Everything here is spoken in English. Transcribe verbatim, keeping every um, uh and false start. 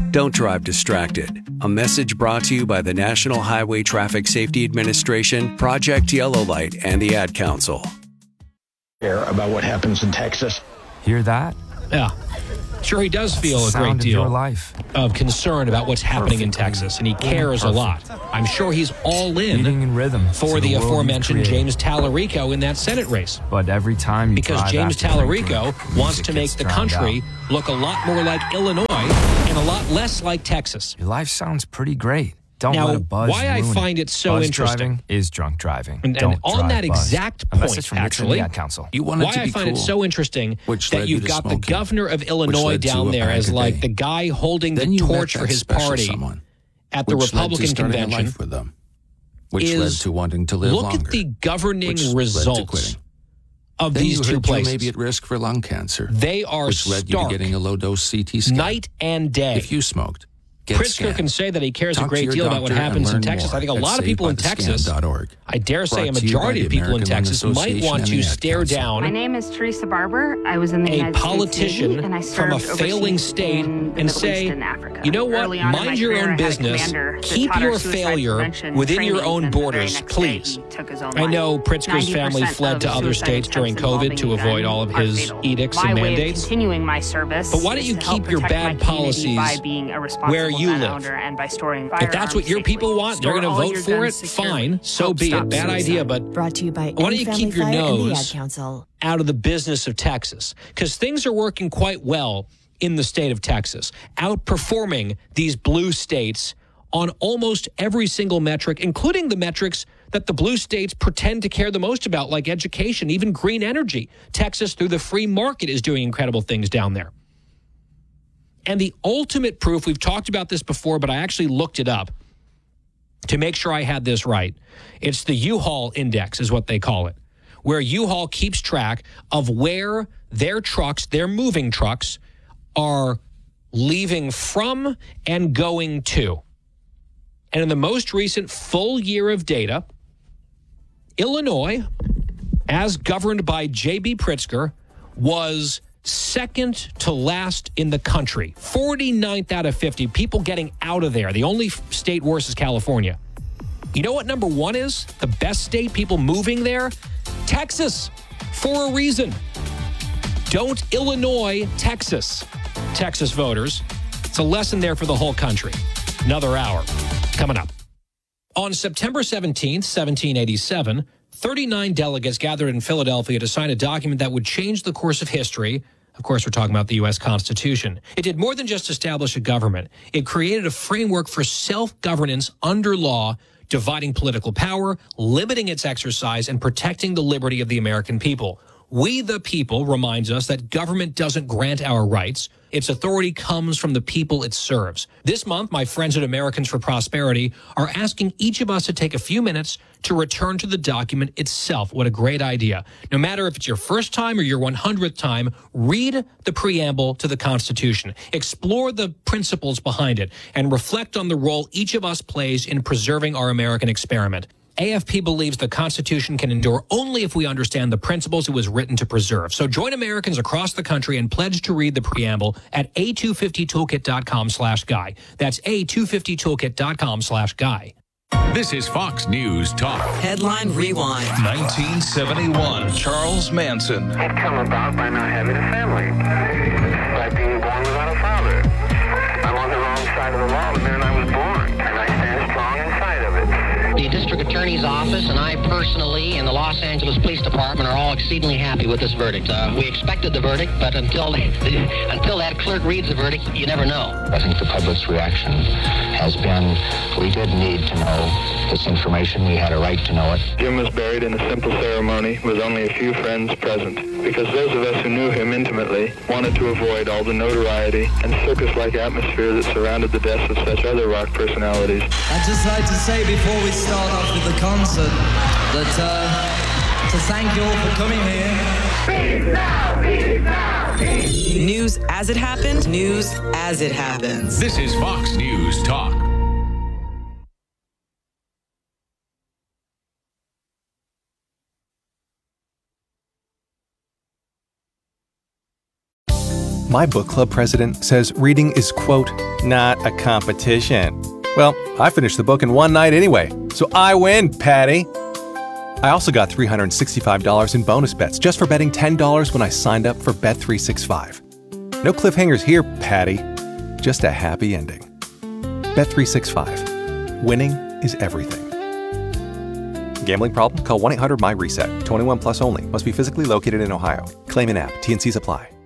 Don't drive distracted. A message brought to you by the National Highway Traffic Safety Administration, Project Yellow Light, and the Ad Council. Care about what happens in Texas. Hear that? Yeah. Sure, he does feel a great deal of, life. of concern about what's happening in Texas, and he cares a lot. I'm sure he's all in, in rhythm for the, the aforementioned James Tallarico in that Senate race. But every time you Because James Tallarico wants to make the country out. look a lot more like Illinois and a lot less like Texas. Your life sounds pretty great. Don't now, let a buzz why I ruin find it so buzz interesting driving is drunk driving. And, and on that buzz. exact point, from actually, Ad Council. You want it why to be I find cool, it so interesting that you've got smoking, the governor of Illinois down there as like the guy holding then the torch for his party someone, at the Republican convention. Life with them, which is led to wanting to live look longer, at the governing results of then these you two heard places. You may be at risk for lung cancer. They are which led stark, you to getting a low-dose C T scan. night and day. If you smoked, get Pritzker scanned. can say that he cares Talk a great deal about what happens in Texas. I think a lot of people in Texas, I dare say a majority of people in Texas, might want to stare down My name is Teresa Barber. I was in the a United politician States Navy, and I from a served failing overseas state in the and Middle say, East and Africa. you know what, Early on in my mind your career, own I had a business, commander that keep taught our your suicide failure prevention within your training, own and the very borders, next day please. he took his own I life. know Pritzker's family ninety percent fled of to other suicide states during attempts COVID involving to avoid gun all of are his fatal. edicts My and way mandates. Of continuing my service But why don't is you to help keep your protect bad my community policies by being a responsible where you gun live? owner and by storing If that's what your firearms people safely. want, they're going to Store all vote your for it, guns securely. fine, so Help be stop it. Bad suicide. idea, but Brought to you by why don't you keep your and the nose Ad Council. out of the business of Texas? Because things are working quite well in the state of Texas, outperforming these blue states on almost every single metric, including the metrics that the blue states pretend to care the most about, like education, even green energy. Texas, through the free market, is doing incredible things down there. And the ultimate proof, we've talked about this before, but I actually looked it up to make sure I had this right. It's the U-Haul Index is what they call it, where U-Haul keeps track of where their trucks, their moving trucks, are leaving from and going to. And in the most recent full year of data, Illinois, as governed by J B. Pritzker, was second to last in the country. forty-ninth out of fifty. People getting out of there. The only state worse is California. You know what number one is? The best state, people moving there? Texas, for a reason. Don't Illinois Texas, Texas voters. It's a lesson there for the whole country. Another hour coming up. On September seventeenth, seventeen eighty-seven, thirty-nine delegates gathered in Philadelphia to sign a document that would change the course of history. Of course, we're talking about the U S Constitution. It did more than just establish a government. It created a framework for self-governance under law, dividing political power, limiting its exercise, and protecting the liberty of the American people. We the people reminds us that government doesn't grant our rights. Its authority comes from the people it serves. This month, my friends at Americans for Prosperity are asking each of us to take a few minutes to return to the document itself. What a great idea. No matter if it's your first time or your one hundredth time, read the preamble to the Constitution. Explore the principles behind it and reflect on the role each of us plays in preserving our American experiment. A F P believes the Constitution can endure only if we understand the principles it was written to preserve. So join Americans across the country and pledge to read the preamble at a two fifty toolkit dot com slash guy. That's a two fifty toolkit dot com slash guy. This is Fox News Talk. Headline Rewind. nineteen seventy-one, Charles Manson. It come about by not having a family, by being born without a father. I'm on the wrong side of the law the minute I was born, and I stand strong inside of it. The district attorney's office and I personally and the Los Angeles Police Department are all exceedingly happy with this verdict. Uh, we expected the verdict, but until until that clerk reads the verdict, you never know. I think the public's reaction has been, we did need to know this information. We had a right to know it. Jim was buried in a simple ceremony with only a few friends present, because those of us who knew him intimately wanted to avoid all the notoriety and circus-like atmosphere that surrounded the deaths of such other rock personalities. I'd just like to say before we start off with the concert that uh, to thank you all for coming here. Peace now, peace now, peace. News as it happened, news as it happens. This is Fox News Talk. My book club president says reading is, quote, not a competition. Well, I finished the book in one night anyway, so I win, Patty. I also got three hundred sixty-five dollars in bonus bets just for betting ten dollars when I signed up for Bet three sixty-five. No cliffhangers here, Patty. Just a happy ending. Bet three sixty-five. Winning is everything. Gambling problem? Call one eight hundred M Y RESET. twenty-one plus only. Must be physically located in Ohio. Claim in app. T and Cs apply.